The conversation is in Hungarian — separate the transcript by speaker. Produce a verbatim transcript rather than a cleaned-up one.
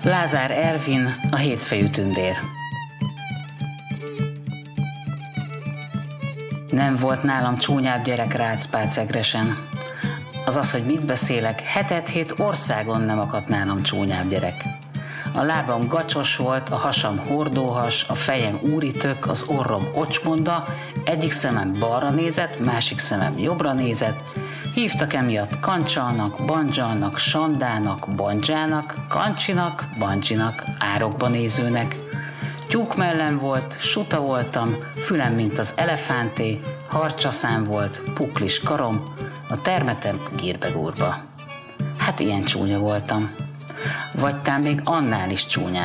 Speaker 1: Lázár Ervin, a hétfejű tündér. Nem volt nálam csúnyább gyerek Rácz-Pác Egresen. Azaz, hogy mit beszélek, hetet-hét országon nem akadt nálam csúnyább gyerek. A lábam gacsos volt, a hasam hordóhas, a fejem úritök, az orrom ocsmonda, egyik szemem balra nézett, másik szemem jobbra nézett. Hívtak emiatt Kancsalnak, Bandzsalnak, Sandának, Bandzsának, Kancsinak, Bancsinak, árokba nézőnek. Tyúkmellem volt, suta voltam, fülem, mint az elefánté, harcsaszám volt, puklis karom, a termetem gírbegúrba. Hát ilyen csúnya voltam. Vagy tám még annál is csúnyább.